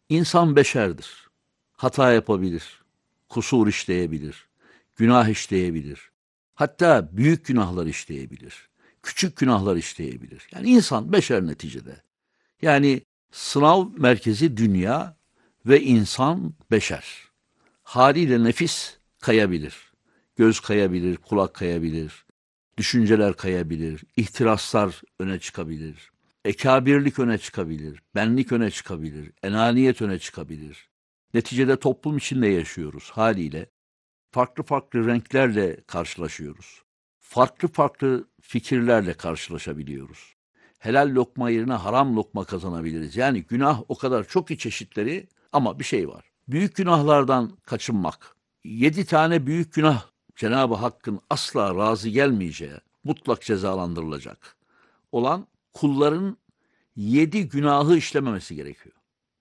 İnsan beşerdir. Hata yapabilir, kusur işleyebilir, günah işleyebilir. Hatta büyük günahlar işleyebilir, küçük günahlar işleyebilir. Yani insan beşer neticede. Yani sınav merkezi dünya ve insan beşer. Haliyle nefis kayabilir, göz kayabilir, kulak kayabilir, düşünceler kayabilir, ihtiraslar öne çıkabilir. Ekabirlik öne çıkabilir, benlik öne çıkabilir, enaniyet öne çıkabilir. Neticede toplum içinde yaşıyoruz haliyle. Farklı farklı renklerle karşılaşıyoruz. Farklı farklı fikirlerle karşılaşabiliyoruz. Helal lokma yerine haram lokma kazanabiliriz. Yani günah o kadar çok ki çeşitleri ama bir şey var. Büyük günahlardan kaçınmak. 7 tane büyük günah Cenab-ı Hakk'ın asla razı gelmeyeceği, mutlak cezalandırılacak olan kulların 7 günahı işlememesi gerekiyor.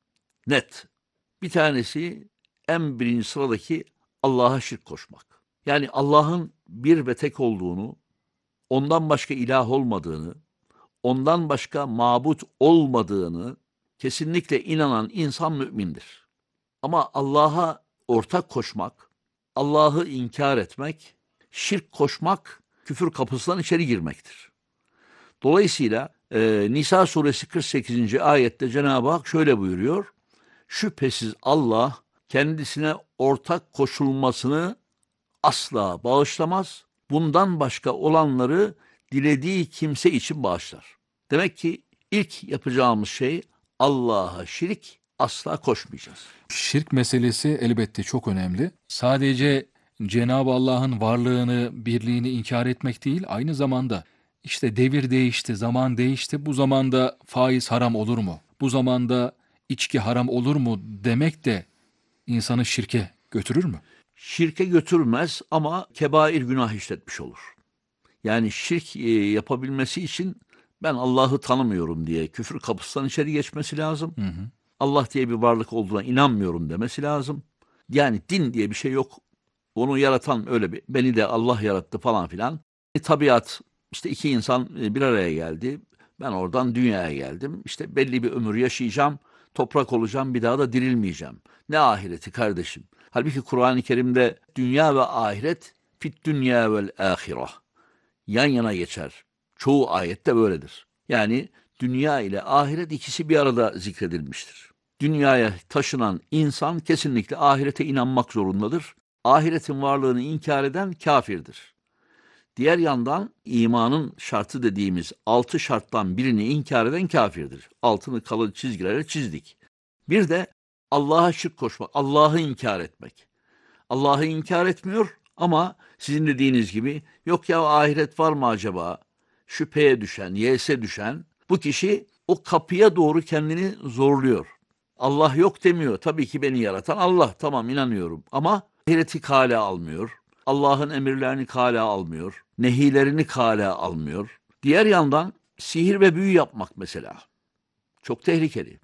Net. Bir tanesi en birinci sıradaki Allah'a şirk koşmak. Yani Allah'ın bir ve tek olduğunu, ondan başka ilah olmadığını, ondan başka mabut olmadığını kesinlikle inanan insan mümindir. Ama Allah'a ortak koşmak, Allah'ı inkar etmek, şirk koşmak, küfür kapısından içeri girmektir. Dolayısıyla Nisa suresi 48. ayette Cenab-ı Hak şöyle buyuruyor. Şüphesiz Allah kendisine ortak koşulmasını asla bağışlamaz. Bundan başka olanları dilediği kimse için bağışlar. Demek ki ilk yapacağımız şey Allah'a şirk asla koşmayacağız. Şirk meselesi elbette çok önemli. Sadece Cenab-ı Allah'ın varlığını, birliğini inkar etmek değil, aynı zamanda işte devir değişti, zaman değişti, bu zamanda faiz haram olur mu? Bu zamanda içki haram olur mu demek de insanı şirke götürür mü? Şirke götürmez ama kebair günah işletmiş olur. Yani şirk yapabilmesi için ben Allah'ı tanımıyorum diye küfür kapısından içeri geçmesi lazım. Hı hı. Allah diye bir varlık olduğuna inanmıyorum demesi lazım. Yani din diye bir şey yok. Onu yaratan öyle bir, beni de Allah yarattı falan filan. Tabiat, işte iki insan bir araya geldi. Ben oradan dünyaya geldim. İşte belli bir ömür yaşayacağım. Toprak olacağım, bir daha da dirilmeyeceğim. Ne ahireti kardeşim? Halbuki Kur'an-ı Kerim'de dünya ve ahiret fit dünya vel ahireh yan yana geçer. Çoğu ayette böyledir. Yani dünya ile ahiret ikisi bir arada zikredilmiştir. Dünyaya taşınan insan kesinlikle ahirete inanmak zorundadır. Ahiretin varlığını inkar eden kafirdir. Diğer yandan imanın şartı dediğimiz 6 şarttan birini inkar eden kafirdir. Altını kalın çizgilerle çizdik. Bir de Allah'a şirk koşmak, Allah'ı inkar etmek. Allah'ı inkar etmiyor ama sizin dediğiniz gibi yok ya ahiret var mı acaba? Şüpheye düşen, yese düşen bu kişi o kapıya doğru kendini zorluyor. Allah yok demiyor. Tabii ki beni yaratan Allah. Tamam inanıyorum ama ahireti kale almıyor. Allah'ın emirlerini kale almıyor. Nehilerini kale almıyor. Diğer yandan sihir ve büyü yapmak mesela. Çok tehlikeli.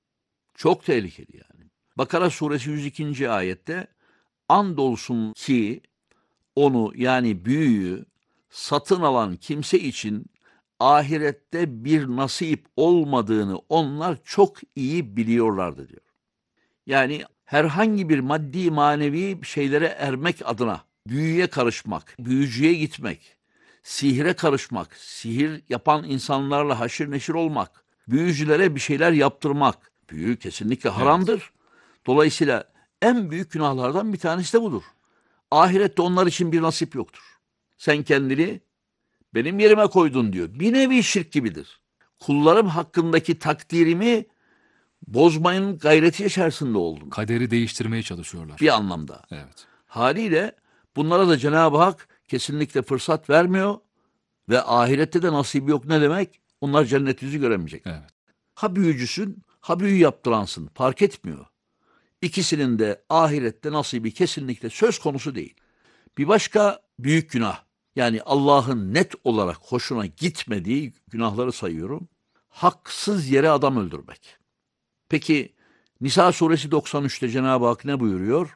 Çok tehlikeli yani. Bakara suresi 102. ayette andolsun ki onu yani büyüyü satın alan kimse için ahirette bir nasip olmadığını onlar çok iyi biliyorlardı diyor. Yani herhangi bir maddi manevi şeylere ermek adına büyüye karışmak, büyücüye gitmek, sihre karışmak, sihir yapan insanlarla haşır neşir olmak, büyücülere bir şeyler yaptırmak, büyü kesinlikle Evet. haramdır. Dolayısıyla en büyük günahlardan bir tanesi de budur. Ahirette onlar için bir nasip yoktur. Sen kendini benim yerime koydun diyor. Bir nevi şirk gibidir. Kullarım hakkındaki takdirimi bozmayın gayreti içerisinde oldum Kaderi değiştirmeye çalışıyorlar. bir anlamda. Evet. Haliyle bunlara da Cenab-ı Hak kesinlikle fırsat vermiyor ve ahirette de nasibi yok ne demek? Onlar cennet yüzü göremeyecekler. Evet. Ha büyücüsün, ha büyü yaptıransın fark etmiyor. İkisinin de ahirette nasibi kesinlikle söz konusu değil. Bir başka büyük günah, yani Allah'ın net olarak hoşuna gitmediği günahları sayıyorum. Haksız yere adam öldürmek. Peki Nisa suresi 93'te Cenab-ı Hak ne buyuruyor?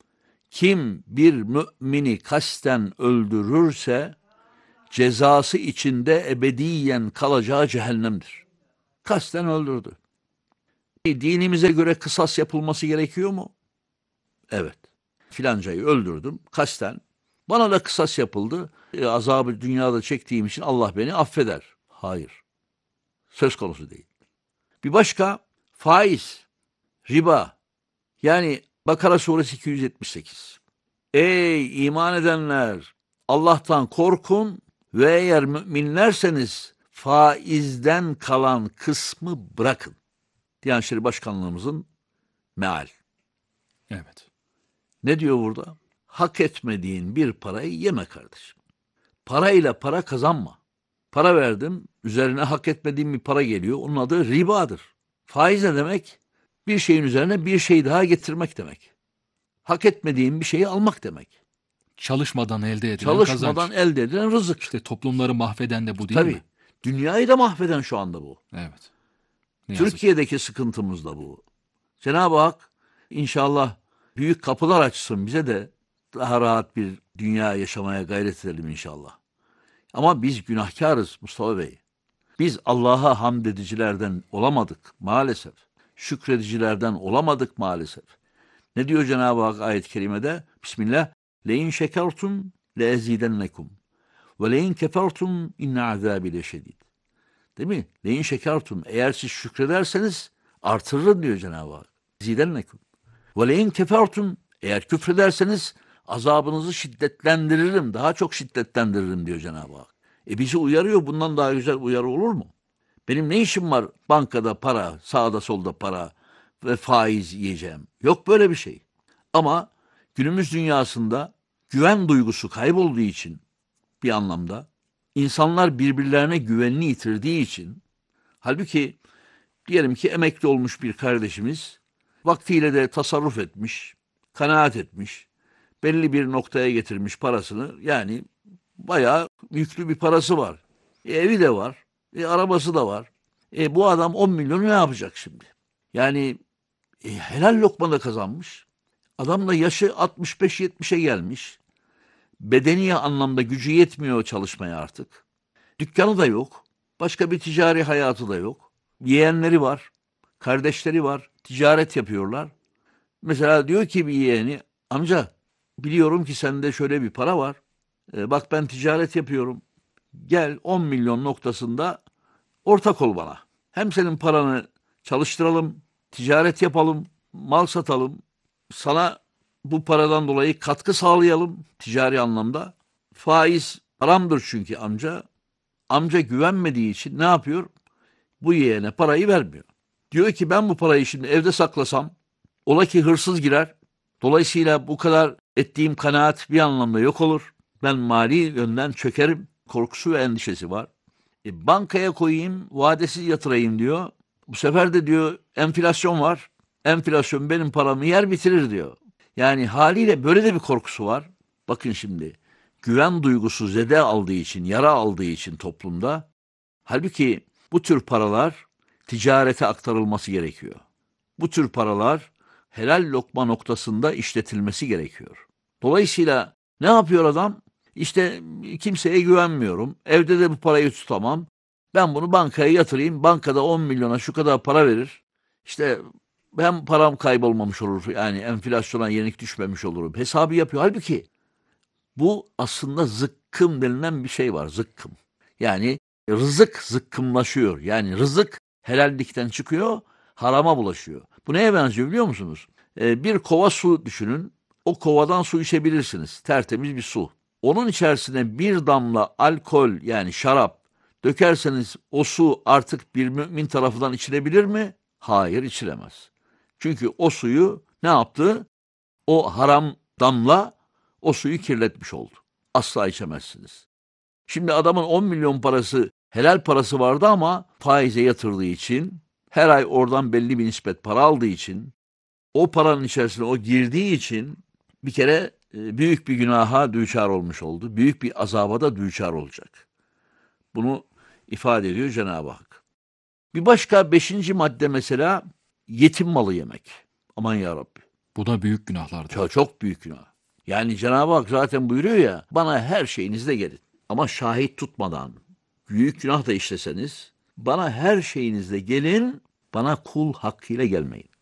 Kim bir mümini kasten öldürürse cezası içinde ebediyen kalacağı cehennemdir. Kasten öldürdü. Dinimize göre kısas yapılması gerekiyor mu? Evet. Filancayı öldürdüm kasten. Bana da kısas yapıldı. Azabı dünyada çektiğim için Allah beni affeder. Hayır. Söz konusu değil. Bir başka faiz, riba. Yani Bakara suresi 278. Ey iman edenler! Allah'tan korkun ve eğer müminlerseniz faizden kalan kısmı bırakın. Diyanet İşleri Başkanlığımızın meal. Evet. Ne diyor burada? Hak etmediğin bir parayı yeme kardeşim. Parayla para kazanma. Para verdim, üzerine hak etmediğim bir para geliyor. Onun adı ribadır. Faiz ne demek? Bir şeyin üzerine bir şey daha getirmek demek. Hak etmediğin bir şeyi almak demek. Çalışmadan elde edilen Çalışmadan kazanç. elde edilen rızık. İşte toplumları mahveden de bu değil Tabii. mi? Dünyayı da mahveden şu anda bu. Evet. Ne yazık ki. Türkiye'deki sıkıntımız da bu. Cenab-ı Hak inşallah büyük kapılar açsın bize de daha rahat bir dünya yaşamaya gayret edelim inşallah. Ama biz günahkarız Mustafa Bey. Biz Allah'a hamd edicilerden olamadık maalesef. Şükredicilerden olamadık maalesef. Ne diyor Cenab-ı Hak ayet-i kerimede? Bismillah. Lein şekertum leezidennekum ve lein kefertum inne azabi leşedid. Değil mi? Lein şekertum. Eğer siz şükrederseniz artırırım diyor Cenab-ı Hak. Zidennekum. Ve lein kefertum. Eğer küfrederseniz azabınızı şiddetlendiririm. Daha çok şiddetlendiririm diyor Cenab-ı Hak. Bizi uyarıyor. Bundan daha güzel uyarı olur mu? Benim ne işim var bankada para, sağda solda para ve faiz yiyeceğim? Yok böyle bir şey. Ama günümüz dünyasında güven duygusu kaybolduğu için bir anlamda insanlar birbirlerine güvenini yitirdiği için halbuki diyelim ki emekli olmuş bir kardeşimiz vaktiyle de tasarruf etmiş, kanaat etmiş, belli bir noktaya getirmiş parasını yani bayağı yüklü bir parası var. Evi de var, arabası da var. Bu adam 10 milyonu ne yapacak şimdi? Yani helal lokma da kazanmış. Adam da yaşı 65-70'e gelmiş. Bedeni anlamda gücü yetmiyor çalışmaya artık. Dükkanı da yok. Başka bir ticari hayatı da yok. Yeğenleri var. Kardeşleri var. Ticaret yapıyorlar. Mesela diyor ki bir yeğeni, amca biliyorum ki sende şöyle bir para var. Bak ben ticaret yapıyorum. Gel 10 milyon noktasında ortak ol bana. Hem senin paranı çalıştıralım, ticaret yapalım, mal satalım. Sana bu paradan dolayı katkı sağlayalım ticari anlamda. Faiz haramdır çünkü amca. Amca güvenmediği için ne yapıyor? Bu yeğene parayı vermiyor. Diyor ki ben bu parayı şimdi evde saklasam, ola ki hırsız girer. Dolayısıyla bu kadar ettiğim kanaat bir anlamda yok olur. Ben mali yönden çökerim. Korkusu ve endişesi var. Bankaya koyayım, vadesiz yatırayım diyor. Bu sefer de diyor enflasyon var. Enflasyon benim paramı yer bitirir diyor. Yani haliyle böyle de bir korkusu var. Bakın şimdi güven duygusu zede aldığı için, yara aldığı için toplumda halbuki bu tür paralar ticarete aktarılması gerekiyor. Bu tür paralar helal lokma noktasında işletilmesi gerekiyor. Dolayısıyla ne yapıyor adam? İşte kimseye güvenmiyorum. Evde de bu parayı tutamam. Ben bunu bankaya yatırayım. Bankada 10 milyona şu kadar para verir. İşte hem param kaybolmamış olur. Yani enflasyona yenik düşmemiş olurum. Hesabı yapıyor. Halbuki bu aslında zıkkım denilen bir şey var. Zıkkım. Yani rızık zıkkımlaşıyor. Yani rızık helallikten çıkıyor, harama bulaşıyor. Bu neye benziyor biliyor musunuz? Bir kova su düşünün. O kovadan su içebilirsiniz. Tertemiz bir su. Onun içerisine bir damla alkol yani şarap dökerseniz o su artık bir mümin tarafından içilebilir mi? Hayır, içilemez. Çünkü o suyu ne yaptı? O haram damla o suyu kirletmiş oldu. Asla içemezsiniz. Şimdi adamın 10 milyon parası helal parası vardı ama faize yatırdığı için her ay oradan belli bir nispet para aldığı için o paranın içerisine o girdiği için bir kere büyük bir günaha düçar olmuş oldu. Büyük bir azaba da düçar olacak. Bunu ifade ediyor Cenab-ı Hak. Bir başka 5. madde mesela yetim malı yemek. Aman ya Rabbi. Bu da büyük günahlardır. Çok, çok büyük günah. Yani Cenab-ı Hak zaten buyuruyor ya bana her şeyinizle gelin. Ama şahit tutmadan büyük günah da işleseniz bana her şeyinizle gelin Bana kul hakkıyla gelmeyin.